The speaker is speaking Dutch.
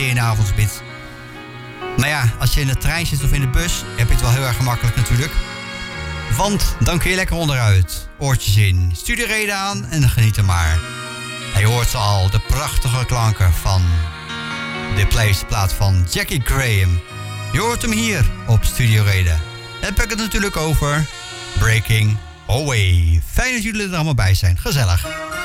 in de avondspits. Maar ja, als je in de trein zit of in de bus, heb je het wel heel erg gemakkelijk natuurlijk. Want dan kun je lekker onderuit. Oortjes in, Studio Reda aan en geniet er maar. En je hoort ze al, de prachtige klanken van de plaat van Jackie Graham. Je hoort hem hier op Studio Reda. En heb ik het natuurlijk over Breaking Away. Fijn dat jullie er allemaal bij zijn. Gezellig.